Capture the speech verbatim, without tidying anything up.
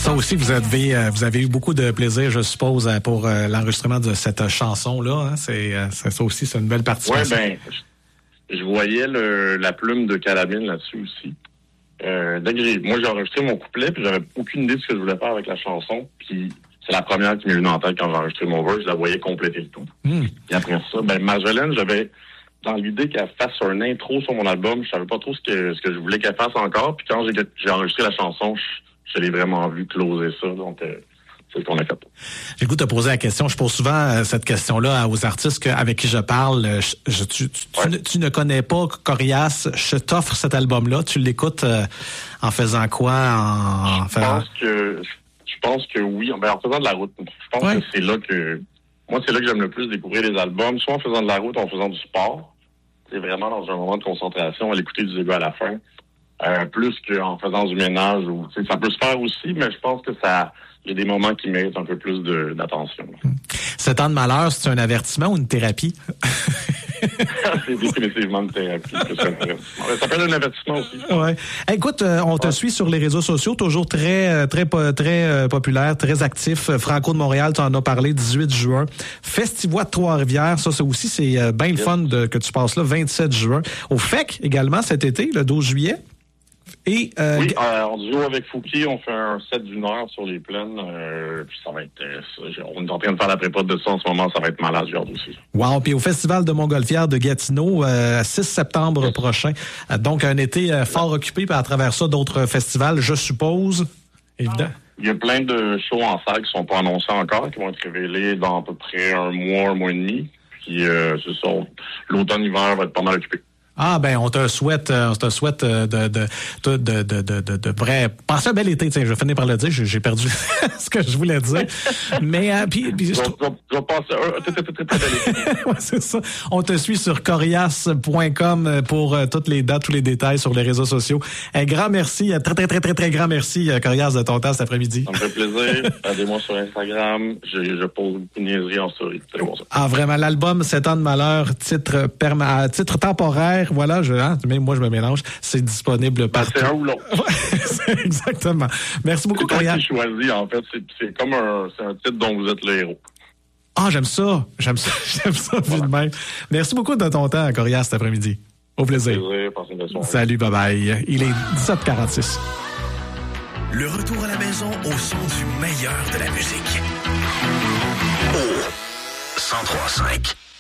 Ça aussi, vous avez, euh, vous avez eu beaucoup de plaisir, je suppose, pour euh, l'enregistrement de cette chanson-là. Hein? C'est, euh, c'est ça aussi, c'est une belle participation. Oui, ben, je, je voyais le, la plume de Carabine là-dessus aussi. Euh, dès que j'ai, moi, j'ai enregistré mon couplet, puis j'avais aucune idée de ce que je voulais faire avec la chanson. Puis c'est la première qui m'est venue en tête quand j'ai enregistré mon verse. Je la voyais compléter le tout. Mm. Puis après ça, ben Marjolaine, j'avais dans l'idée qu'elle fasse un intro sur mon album. Je savais pas trop ce que ce que je voulais qu'elle fasse encore. Puis quand j'ai, j'ai enregistré la chanson, je, je l'ai vraiment vu closer ça. Donc euh, c'est ce qu'on a fait. J'ai le goût de te poser la question. Je pose souvent euh, cette question-là aux artistes que, avec qui je parle. Je, je, tu, tu, ouais. tu, ne, tu ne connais pas Corias. Je t'offre cet album-là. Tu l'écoutes euh, en faisant quoi? En, en je pense que je pense que oui. Ben, en faisant de la route. Je pense ouais. que c'est là que moi c'est là que j'aime le plus découvrir les albums. Soit en faisant de la route, ou en faisant du sport. C'est vraiment dans un moment de concentration, à l'écouter du début à la fin. Euh, plus qu'en faisant du ménage. Ou, ça peut se faire aussi, mais je pense que ça. Il y a des moments qui méritent un peu plus de, d'attention. Ce temps de malheur, c'est un avertissement ou une thérapie? C'est définitivement une thérapie. C'est un avertissement. Ça s'appelle un avertissement aussi. Ouais. Écoute, euh, on te ouais. suit sur les réseaux sociaux, toujours très, très, très, très euh, populaire, très actif. Franco de Montréal, tu en as parlé, dix-huit juin. Festivois de Trois-Rivières, ça, ça aussi, c'est euh, bien le fun de, que tu passes là, vingt-sept juin. Au F E C également cet été, le douze juillet. Et, euh, oui, euh, on joue avec Fouki, on fait un set d'une heure sur les plaines, euh, puis ça va être, euh, ça, on est en train de faire la prépa de ça en ce moment, ça va être malade, j'ai hâte aussi. Wow, puis au Festival de Montgolfière de Gatineau, euh, six septembre yes. prochain, euh, donc un été euh, fort yes. occupé, puis à travers ça, d'autres festivals, je suppose, évidemment. Il y a plein de shows en salle qui sont pas annoncés encore, qui vont être révélés dans à peu près un mois, un mois et demi, puis euh, c'est ça, l'automne-hiver va être pas mal occupé. Ah ben on te souhaite euh, on te souhaite de de de de de de, de, de, de vrai passer un bel été. Tiens, je vais finir par le dire, j'ai, j'ai perdu ce que je voulais dire. Mais euh, puis, puis je vais passer un très très très bel été. Ouais, c'est ça. On te suit sur corias point com pour euh, toutes les dates, tous les détails sur les réseaux sociaux. Un grand merci, un très très très très très grand merci Corias de ton temps cet après-midi. Ça me fait plaisir. Aidez-moi sur Instagram, je, je pose une niaiserie en story. C'est bon ça. Ah vraiment, l'album Sept ans de malheur, titre perma- titre temporaire. Voilà, je, hein, même moi je me mélange. C'est disponible partout. Ben, c'est un ou l'autre. Exactement. Merci beaucoup, Corias. Corias. C'est toi qui choisis, en fait. C'est, c'est comme un, c'est un titre dont vous êtes le héros. Ah, j'aime ça. J'aime ça. J'aime ça, vu de même. Merci beaucoup de ton temps, Corias, cet après-midi. Au plaisir. Au plaisir. Passez une bonne soirée. Salut, bye bye. Il est dix-sept quarante-six. Le retour à la maison au son du meilleur de la musique. Au cent trois cinq.